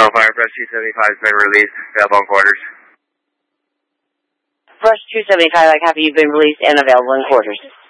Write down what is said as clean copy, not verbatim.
Firebrush 275 has been released, available in quarters. Brush 275, I copy, you've been released and available in quarters.